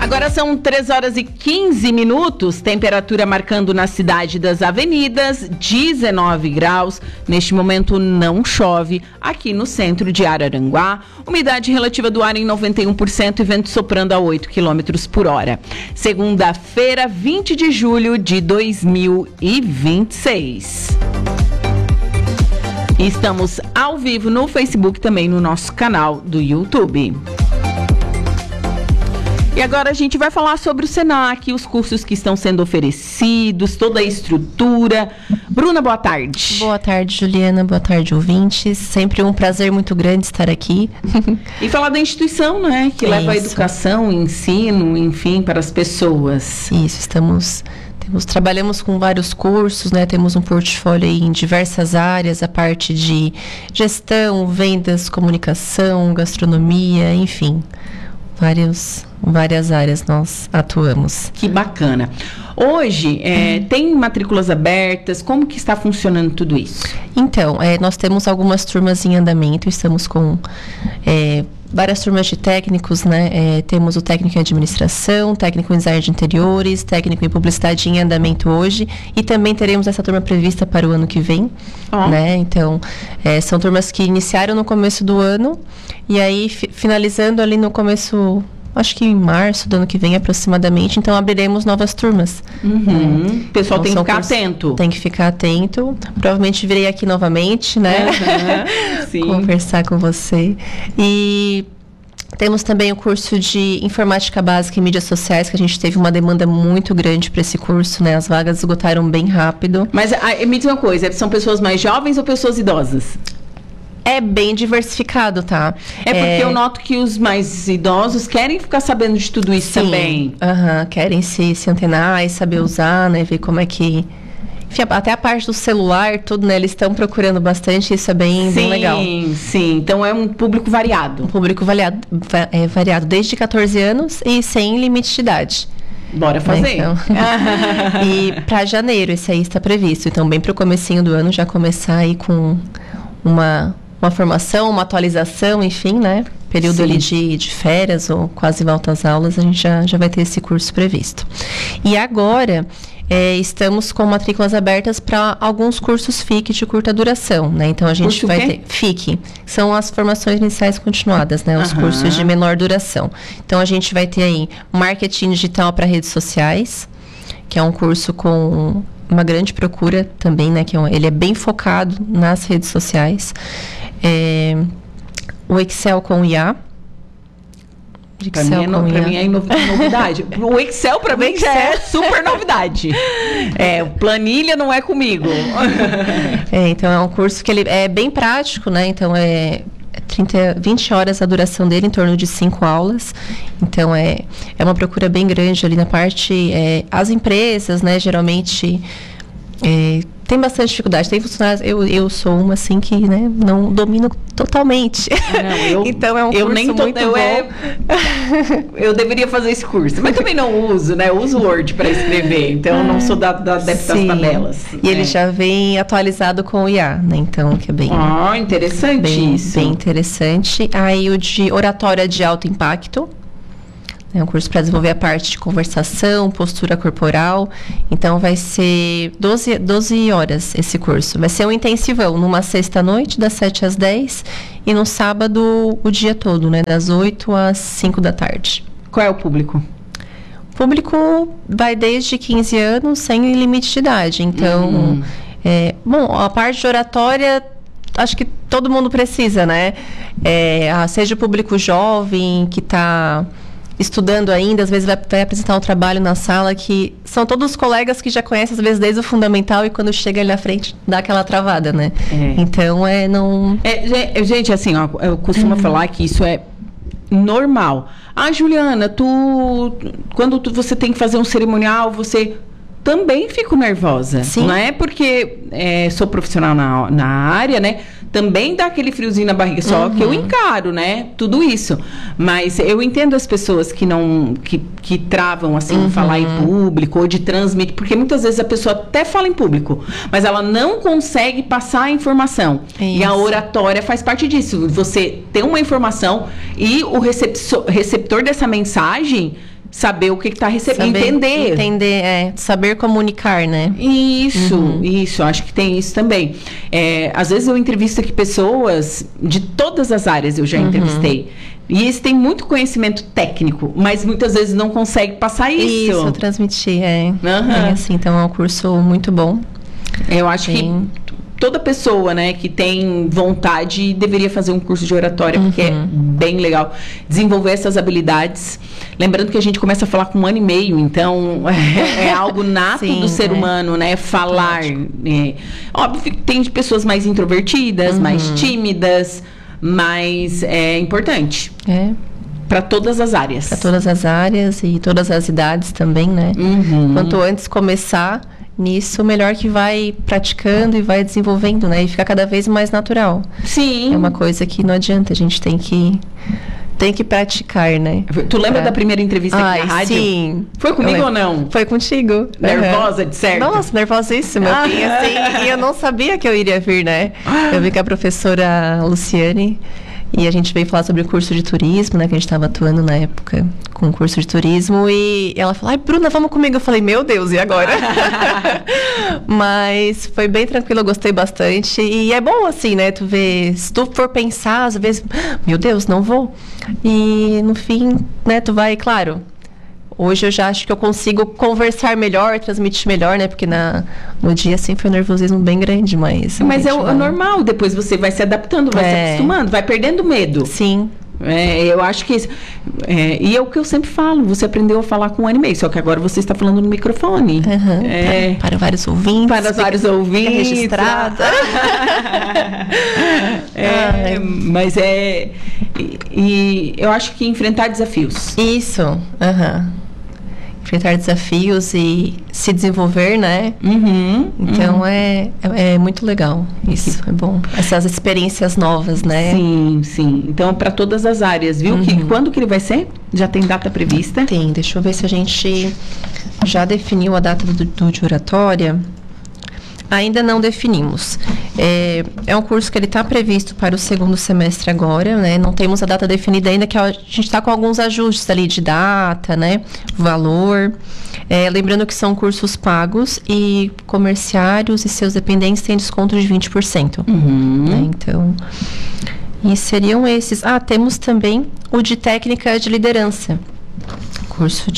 Agora são 3h15, temperatura marcando na cidade das avenidas, 19 graus. Neste momento não chove aqui no centro de Araranguá. Umidade relativa do ar em 91% e vento soprando a 8 km por hora. Segunda-feira, 20 de julho de 2026. Estamos ao vivo no Facebook, também no nosso canal do YouTube. E agora a gente vai falar sobre o Senac, os cursos que estão sendo oferecidos, toda a estrutura. Bruna, boa tarde. Boa tarde, Juliana. Boa tarde, ouvintes. Sempre um prazer muito grande estar aqui. E falar da instituição, né? Que leva a educação, ensino, enfim, para as pessoas. Isso, trabalhamos com vários cursos, né? Temos um portfólio aí em diversas áreas, a parte de gestão, vendas, comunicação, gastronomia, enfim, várias áreas nós atuamos. Que bacana. Hoje, tem matrículas abertas? Como que está funcionando tudo isso? Então, nós temos algumas turmas em andamento, estamos com várias turmas de técnicos, né? Temos o técnico em administração, técnico em design de interiores, técnico em publicidade em andamento hoje, e também teremos essa turma prevista para o ano que vem, né? Então, são turmas que iniciaram no começo do ano, e aí finalizando ali no começo, acho que em março do ano que vem aproximadamente, então abriremos novas turmas. O pessoal tem que ficar atento. Tem que ficar atento. Provavelmente virei aqui novamente, né? Sim. Conversar com você. E temos também o curso de Informática Básica e Mídias Sociais, que a gente teve uma demanda muito grande para esse curso, né? As vagas esgotaram bem rápido. Mas me diz uma coisa, são pessoas mais jovens ou pessoas idosas? É bem diversificado, tá? É porque eu noto que os mais idosos querem ficar sabendo de tudo isso. Sim, também. Querem se antenar e saber usar, né? Ver como é que... Enfim, até a parte do celular, tudo, né? Eles estão procurando bastante, isso é bem legal. Sim. Então é um público variado. Um público variado desde 14 anos e sem limite de idade. Bora fazer. Então, e para janeiro, esse aí está previsto. Então, bem para o comecinho do ano, já começar aí com uma formação, uma atualização, enfim, né? Período ali de férias ou quase volta às aulas, a gente já vai ter esse curso previsto. E agora, estamos com matrículas abertas para alguns cursos FIC de curta duração, né? Então, a gente vai ter FIC, são as formações iniciais continuadas, né? Os cursos de menor duração. Então, a gente vai ter aí Marketing Digital para Redes Sociais, que é um curso com uma grande procura também, né? Ele é bem focado nas redes sociais. O Excel com IA. Para mim é novidade. O Excel para mim já é super novidade. Planilha não é comigo. Então é um curso que ele é bem prático, né? Então 20 horas a duração dele, em torno de 5 aulas. Então é uma procura bem grande ali na parte. As empresas, né, geralmente tem bastante dificuldade. Tem funcionários, eu sou uma assim que, né, não domino totalmente. Então é um curso muito bom. Eu deveria fazer esse curso, mas também não uso, né? Eu uso Word para escrever, então eu não sou adepta das tabelas. E ele já vem atualizado com o IA, né? Então, que é bem... interessante isso. Bem interessante. Aí o de oratória de alto impacto. É um curso para desenvolver a parte de conversação, postura corporal. Então, vai ser 12 horas esse curso. Vai ser um intensivão, numa sexta-noite, das 7 às 10. E no sábado, o dia todo, né? Das 8 às 5 da tarde. Qual é o público? O público vai desde 15 anos, sem limite de idade. Então, a parte de oratória... Acho que todo mundo precisa, né? Seja o público jovem, que está... estudando ainda, às vezes vai apresentar um trabalho na sala que são todos os colegas que já conhecem, às vezes, desde o fundamental, e quando chega ali na frente, dá aquela travada, né? Então, gente, assim, eu costumo falar que isso é normal. Juliana, quando você tem que fazer um cerimonial, você... também fico nervosa. Sim. Não é porque sou profissional na área, né? Também dá aquele friozinho na barriga, só que eu encaro, né? Tudo isso. Mas eu entendo as pessoas que travam, assim, falar em público ou de transmitir, porque muitas vezes a pessoa até fala em público, mas ela não consegue passar a informação. Isso. E a oratória faz parte disso. Você tem uma informação e o receptor dessa mensagem saber o que está recebendo, entender. Entender, saber comunicar, né? Isso, acho que tem isso também. Às vezes eu entrevisto aqui pessoas de todas as áreas, eu já entrevistei. E eles têm muito conhecimento técnico, mas muitas vezes não conseguem passar isso. Isso, transmitir, assim, então é um curso muito bom. Eu acho que toda pessoa, né, que tem vontade deveria fazer um curso de oratória, porque é bem legal. Desenvolver essas habilidades. Lembrando que a gente começa a falar com 1 ano e meio, então é algo nato do ser humano, né? Falar. Óbvio que tem pessoas mais introvertidas, mais tímidas, mas é importante. Para todas as áreas. Para todas as áreas e todas as idades também, né? Quanto antes começar nisso, melhor que vai praticando e vai desenvolvendo, né? E fica cada vez mais natural. Sim. É uma coisa que não adianta, a gente tem que praticar, né? Tu lembra da primeira entrevista aqui na rádio? Sim. Foi comigo ou não? Foi contigo. Nervosa, de certo? Nossa, nervosíssima. Assim, e eu não sabia que eu iria vir, né? Eu vi com a professora Luciane e a gente veio falar sobre o curso de turismo, né? Que a gente estava atuando na época com o curso de turismo. E ela falou, ai, Bruna, vamos comigo. Eu falei, meu Deus, e agora? Mas foi bem tranquilo, eu gostei bastante. E é bom, assim, né? Tu vê, se tu for pensar, às vezes, meu Deus, não vou. E no fim, né, tu vai, claro. Hoje eu já acho que eu consigo conversar melhor, transmitir melhor, né? Porque no dia, assim, foi um nervosismo bem grande, mas... Mas é normal, depois você vai se adaptando, vai se acostumando, vai perdendo medo. Sim. Eu acho que... e é o que eu sempre falo, você aprendeu a falar com 1 ano e meio, só que agora você está falando no microfone. Para vários ouvintes. Para vários ouvintes. Registrado. Mas e eu acho que enfrentar desafios. Isso, enfrentar desafios e se desenvolver, né? Então é muito legal isso, é bom. Essas experiências novas, né? Sim. Então, para todas as áreas, viu? Quando que ele vai ser? Já tem data prevista? Tem, deixa eu ver se a gente já definiu a data do de oratória. Ainda não definimos. É um curso que ele está previsto para o 2º semestre agora, né? Não temos a data definida ainda, que a gente está com alguns ajustes ali de data, né? Valor. Lembrando que são cursos pagos e comerciários e seus dependentes têm desconto de 20%. Né? Então, e seriam esses. Temos também o de técnica de liderança. Curso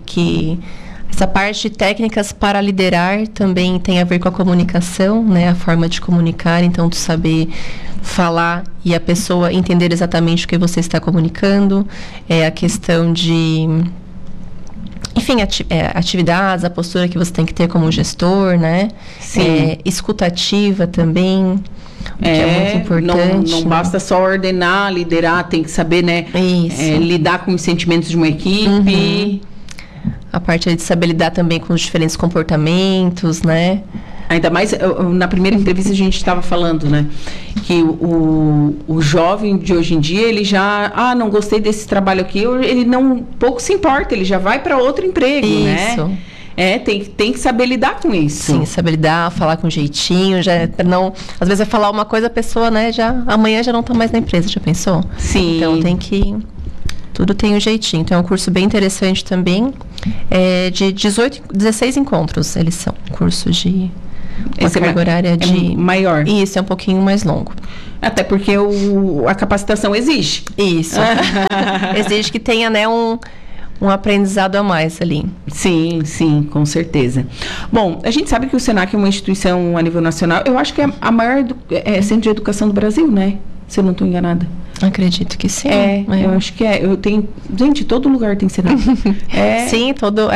essa parte de técnicas para liderar também tem a ver com a comunicação, né? A forma de comunicar, então tu saber falar e a pessoa entender exatamente o que você está comunicando. A questão de... Enfim, atividades, a postura que você tem que ter como gestor, né? Sim. Escutativa também, que é muito importante. Não basta só ordenar, liderar, tem que saber, né? Isso. Lidar com os sentimentos de uma equipe. A parte de saber lidar também com os diferentes comportamentos, né? Ainda mais, na primeira entrevista a gente estava falando, né? Que o jovem de hoje em dia, ele já... não gostei desse trabalho aqui. Ele pouco se importa, ele já vai para outro emprego, né? Tem que saber lidar com isso. Sim, saber lidar, falar com jeitinho, às vezes vai falar uma coisa, a pessoa, né, amanhã já não está mais na empresa, já pensou? Sim. Então tudo tem um jeitinho. Então é um curso bem interessante também. De 16 encontros eles são. Curso de uma carga horária de... maior. Isso, é um pouquinho mais longo. Até porque a capacitação exige. Isso. Exige que tenha, né, um aprendizado a mais ali. Sim, com certeza. Bom, a gente sabe que o Senac é uma instituição a nível nacional. Eu acho que é a maior centro de educação do Brasil, né? Se eu não estou enganada. Acredito que sim. Eu acho que é. Gente, todo lugar tem Senac. Sim,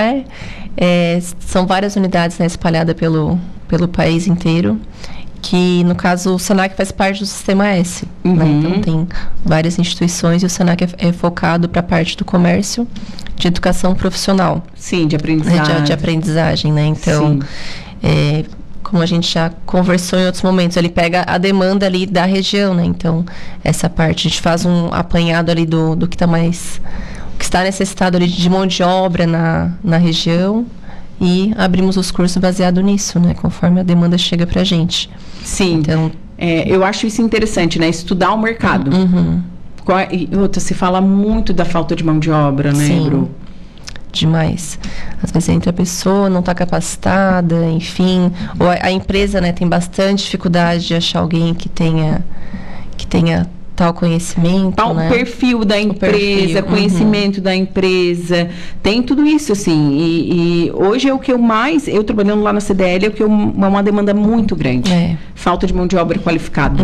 são várias unidades, né, espalhadas pelo país inteiro. Que, no caso, o Senac faz parte do Sistema S. Né? Então, tem várias instituições e o Senac é focado para a parte do comércio, de educação profissional. Sim, de aprendizagem. De aprendizagem, né? Então, como a gente já conversou em outros momentos, ele pega a demanda ali da região, né? Então, essa parte, a gente faz um apanhado ali do que está mais... O que está necessitado ali de mão de obra na região e abrimos os cursos baseado nisso, né? Conforme a demanda chega pra gente. Sim. Então, eu acho isso interessante, né? Estudar o mercado. E outra, se fala muito da falta de mão de obra, né, Sim. Bru? demais. Às vezes entra a pessoa, não está capacitada, enfim. Ou a empresa, né, tem bastante dificuldade de achar alguém que tenha tal conhecimento, o né? perfil da empresa, conhecimento da empresa, tem tudo isso, assim, e hoje é o que eu trabalhando lá na CDL, é o que é uma demanda muito grande, falta de mão de obra qualificada,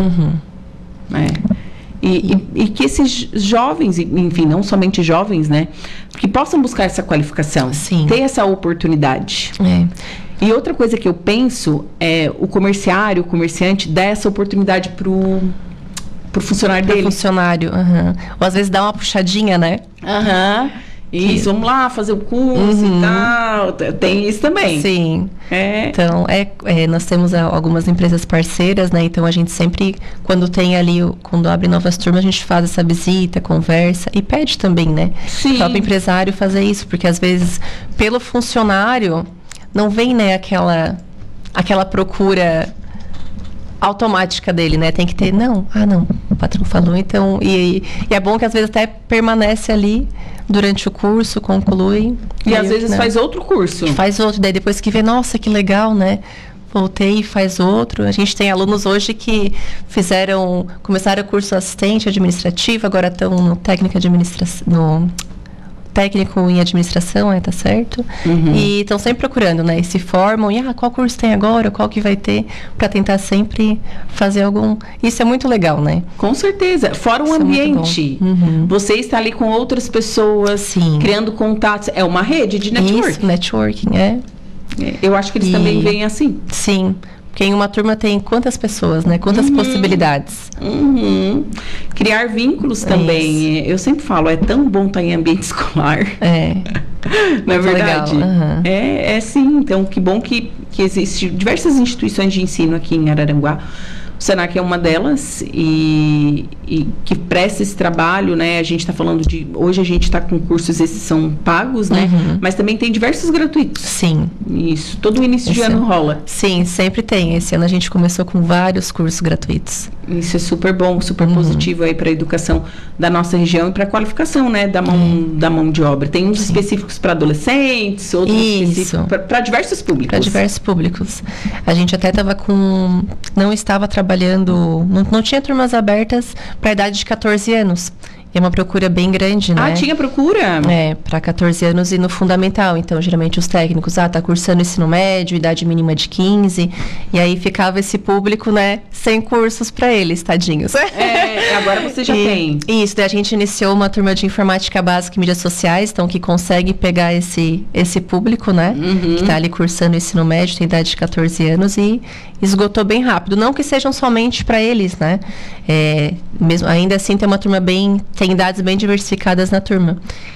e que esses jovens, enfim, não somente jovens, né, que possam buscar essa qualificação, ter essa oportunidade. E outra coisa que eu penso é o comerciante dar essa oportunidade pro funcionário dele. Funcionário, ou às vezes dá uma puxadinha, né? Isso, vamos lá fazer o curso e tal. Tem isso também. Sim. Então, nós temos algumas empresas parceiras, né? Então, a gente sempre, quando abre novas turmas, a gente faz essa visita, conversa e pede também, né? Sim. O próprio empresário fazer isso, porque às vezes, pelo funcionário, não vem, né, aquela procura automática dele, né? Tem que ter, não, o patrão falou, então... E é bom que às vezes até permanece ali durante o curso, conclui. E às vezes faz outro curso. Faz outro, daí depois que vê, nossa, que legal, né? Voltei e faz outro. A gente tem alunos hoje que começaram o curso assistente administrativo, agora estão no técnico em administração, tá certo? E estão sempre procurando, né? E se formam, qual curso tem agora, qual que vai ter, para tentar sempre fazer algum... Isso é muito legal, né? Com certeza. Fora o ambiente. Você está ali com outras pessoas, criando contatos. É uma rede de networking. Isso, networking, Eu acho que eles também veem assim. Sim. Porque em uma turma tem quantas pessoas, né? Quantas possibilidades. Criar vínculos também. Eu sempre falo, é tão bom estar em ambiente escolar. Não é verdade? É sim. Então, que bom que existem diversas instituições de ensino aqui em Araranguá. O Senac é uma delas e que presta esse trabalho, né? A gente está falando hoje a gente está com cursos, esses são pagos, né? Mas também tem diversos gratuitos. Sim. Isso, todo início de ano rola. Sim, sempre tem. Esse ano a gente começou com vários cursos gratuitos. Isso é super bom, super positivo aí para a educação da nossa região e para a qualificação, né? Da mão de obra. Tem uns específicos para adolescentes, outros específicos para diversos públicos. Para diversos públicos. A gente até não estava trabalhando, não tinha turmas abertas para a idade de 14 anos. E é uma procura bem grande, né? Tinha procura? Para 14 anos e no fundamental. Então, geralmente os técnicos, tá cursando ensino médio, idade mínima de 15. E aí ficava esse público, né, sem cursos para eles, tadinhos. Agora você já tem. Isso, daí a gente iniciou uma turma de informática básica e mídias sociais, então que consegue pegar esse público, né? Que tá ali cursando ensino médio, tem idade de 14 anos e esgotou bem rápido. Não que sejam somente para eles, né? Mesmo, ainda assim tem uma turma tem idades bem diversificadas na turma.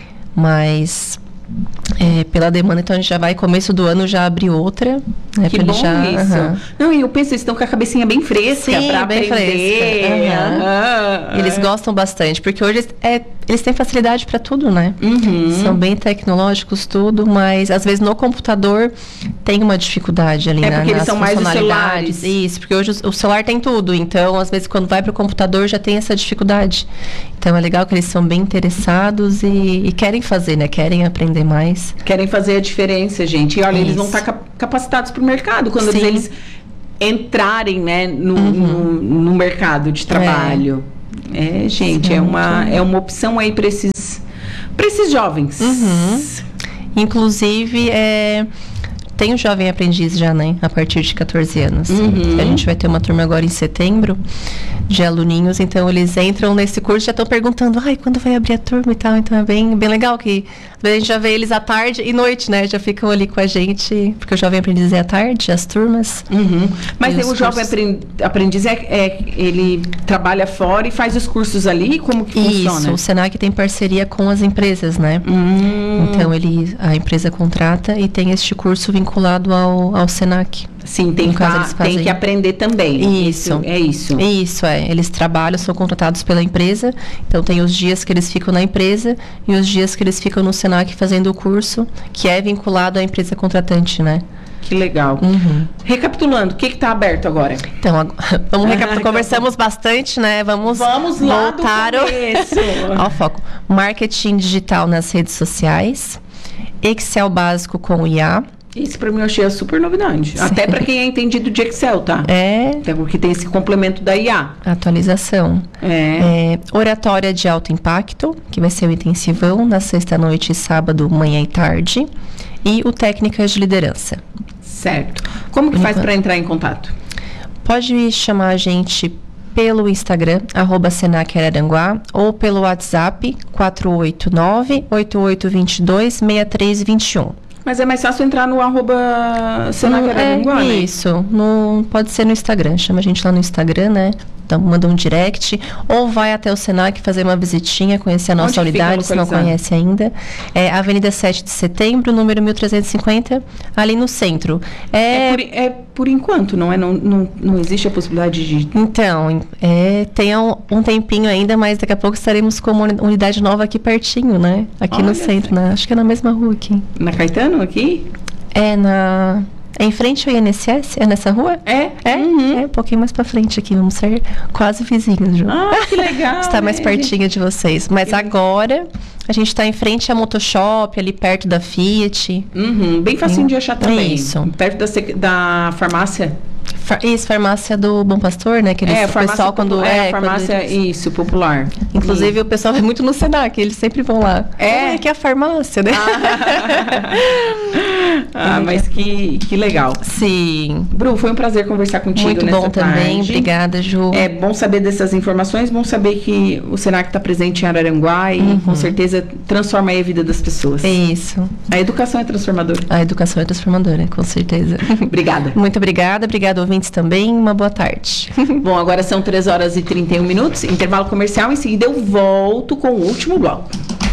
Mas pela demanda, então a gente já vai, começo do ano já abrir outra. Né, que bom isso. Não, e eu penso, eles estão com a cabecinha bem fresca para aprender. Fresca. Eles gostam bastante, porque hoje eles têm facilidade para tudo, né? São bem tecnológicos, tudo, mas às vezes no computador tem uma dificuldade ali porque eles são mais os celulares. Isso, porque hoje o celular tem tudo, então às vezes quando vai para o computador já tem essa dificuldade. Então é legal que eles são bem interessados e querem fazer, né? Querem aprender mais. Querem fazer a diferença, gente. E olha, eles vão estar capacitados para o mercado quando eles entrarem, né, no mercado de trabalho. Gente, é uma opção aí para esses jovens. Inclusive, tem um jovem aprendiz já, né? A partir de 14 anos. A gente vai ter uma turma agora em setembro de aluninhos, então eles entram nesse curso e já estão perguntando, quando vai abrir a turma e tal. Então é bem legal que a gente já vê eles à tarde e noite, né? Já ficam ali com a gente, porque o jovem aprendiz é à tarde, as turmas. Mas o jovem aprendiz ele trabalha fora e faz os cursos ali? Como que funciona? Isso, o Senac tem parceria com as empresas, né? Então a empresa contrata e tem este curso vinculado ao Senac. Sim, tem que aprender também. Isso. É isso. Isso, Eles trabalham, são contratados pela empresa. Então, tem os dias que eles ficam na empresa e os dias que eles ficam no Senac fazendo o curso, que é vinculado à empresa contratante, né? Que legal. Recapitulando, o que está aberto agora? Então, vamos recapitular. Conversamos bastante, né? Vamos lá voltar do começo. ao foco. Marketing digital nas redes sociais. Excel básico com IA. Isso pra mim eu achei a super novidade. Sim. Até pra quem é entendido de Excel, tá? Até porque tem esse complemento da IA. Atualização. Oratória de alto impacto, que vai ser o intensivão na sexta-noite, sábado, manhã e tarde. E o técnicas de liderança. Certo. Como que faz para entrar em contato? Pode chamar a gente pelo Instagram, @Senac Araranguá, ou pelo WhatsApp 489-8822-6321. Mas é mais fácil entrar no @Senac Araranguá, né? Isso, pode ser no Instagram, chama a gente lá no Instagram, né? Então, manda um direct, ou vai até o Senac fazer uma visitinha, conhecer a nossa unidade, se não conhece ainda. É Avenida 7 de Setembro, número 1350, ali no centro. Por enquanto, não é? Não existe a possibilidade de... Então, tem um tempinho ainda, mas daqui a pouco estaremos com uma unidade nova aqui pertinho, né? Aqui no centro, né? Acho que é na mesma rua aqui. Na Caetano, aqui? Em frente ao INSS? É nessa rua? Uhum. Um pouquinho mais pra frente aqui. Vamos ser quase vizinhos, Ju. Que legal! Está mais pertinho de vocês. Mas agora, a gente está em frente à Motoshop, ali perto da Fiat. Bem facinho de achar também. Isso. Perto da farmácia. Isso, farmácia do Bom Pastor, né? Que o pessoal quando... farmácia, isso, popular. Inclusive, o pessoal vai muito no Senac, eles sempre vão lá. Que é a farmácia, né? Mas que legal. Sim. Bru, foi um prazer conversar contigo nessa tarde. Muito bom também, obrigada, Ju. É bom saber dessas informações, bom saber que o Senac está presente em Araranguá e com certeza transforma aí a vida das pessoas. É isso. A educação é transformadora. A educação é transformadora, com certeza. Obrigada. Muito obrigada, ouvintes também, uma boa tarde. Bom, agora são 3h31, intervalo comercial, em seguida eu volto com o último bloco.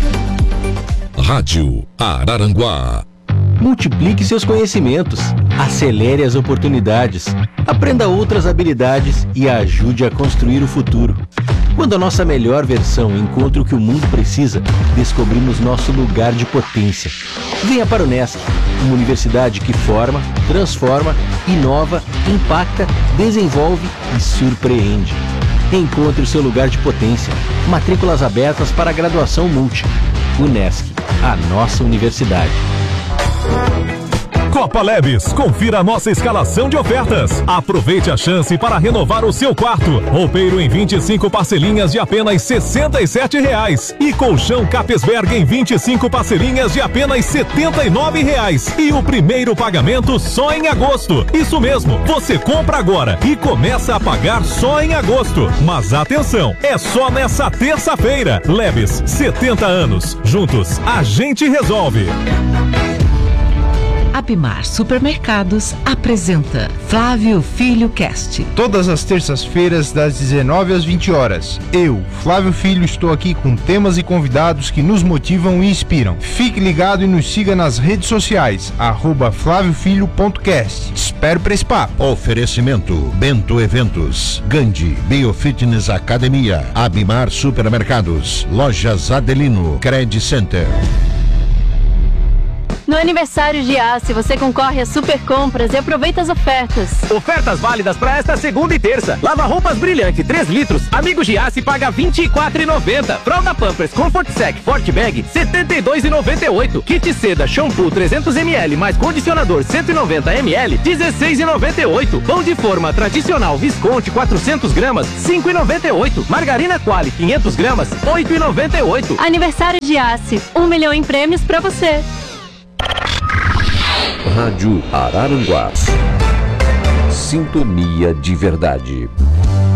Rádio Araranguá. Multiplique seus conhecimentos, acelere as oportunidades, aprenda outras habilidades e ajude a construir o futuro. Quando a nossa melhor versão encontra o que o mundo precisa, descobrimos nosso lugar de potência. Venha para o Unesc, uma universidade que forma, transforma, inova, impacta, desenvolve e surpreende. Encontre o seu lugar de potência. Matrículas abertas para a graduação multi. Unesc, a nossa universidade. Copa Leves, confira a nossa escalação de ofertas. Aproveite a chance para renovar o seu quarto. Roupeiro em 25 parcelinhas de apenas R$ 67,00. E colchão Capesberg em 25 parcelinhas de apenas R$ 79,00. E o primeiro pagamento só em agosto. Isso mesmo, você compra agora e começa a pagar só em agosto. Mas atenção, é só nessa terça-feira. Leves, 70 anos. Juntos, a gente resolve. Abimar Supermercados apresenta Flávio Filho Cast. Todas as terças-feiras, das 19 às 20 horas. Eu, Flávio Filho, estou aqui com temas e convidados que nos motivam e inspiram. Fique ligado e nos siga nas redes sociais, @flaviofilho.cast. Espero para esse papo. Oferecimento Bento Eventos, Gandhi, Biofitness Academia, Abimar Supermercados, Lojas Adelino, Credit Center. No aniversário de Giasse, você concorre a super compras e aproveita as ofertas. Ofertas válidas para esta segunda e terça. Lava-roupas Brilhante 3 litros. Amigo Giasse paga R$ 24,90. Fralda Pampers Comfort Sec Forte Bag R$ 72,98. Kit Seda Shampoo 300 ml mais condicionador 190 ml R$ 16,98. Pão de forma tradicional Visconti 400 gramas R$ 5,98. Margarina Quali 500 gramas R$ 8,98. Aniversário de Giasse, 1 milhão em prêmios para você. Rádio Araranguá. Sintonia de verdade.